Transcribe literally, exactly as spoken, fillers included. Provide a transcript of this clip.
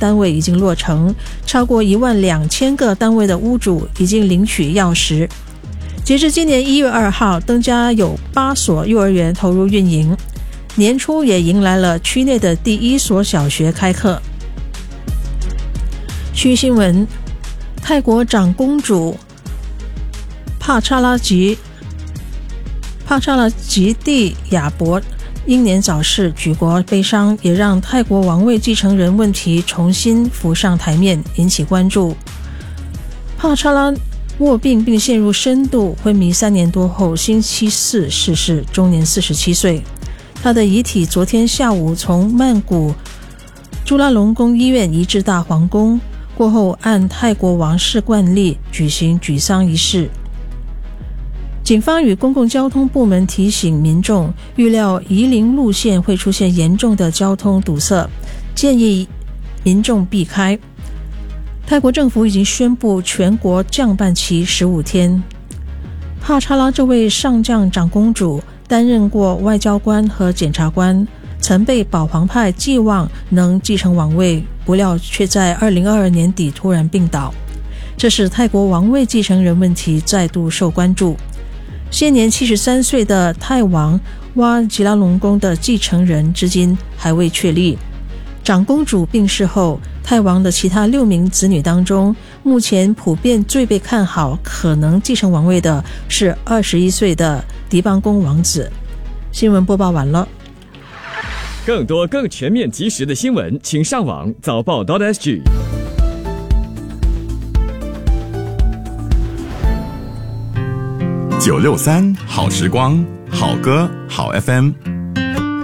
单位已经落成，超过一万两千个单位的屋主已经领取钥匙。截至今年一月二号，登嘉有八所幼儿园投入运营，年初也迎来了区内的第一所小学开课。区新闻：泰国长公主帕查拉吉帕查拉吉蒂亚伯英年早逝，举国悲伤，也让泰国王位继承人问题重新浮上台面，引起关注。帕查拉卧病并陷入深度昏迷三年多后，星期四逝世，终年四十七岁。他的遗体昨天下午从曼谷朱拉隆功医院移至大皇宫，过后按泰国王室惯例举行举丧仪式。警方与公共交通部门提醒民众，预料宜林路线会出现严重的交通堵塞，建议民众避开。泰国政府已经宣布全国降半旗十五天。帕查拉这位上将长公主担任过外交官和检察官，曾被保皇派寄望能继承王位，不料却在二零二二年底突然病倒，这使泰国王位继承人问题再度受关注。现年七十三岁的泰王哇吉拉隆功的继承人至今还未确立。长公主病逝后，泰王的其他六名子女当中，目前普遍最被看好可能继承王位的是二十一岁的迪邦公王子。新闻播报完了。 更多更全面及时的新闻，请上网早报 .sg。 九六三好时光，好歌好 F M。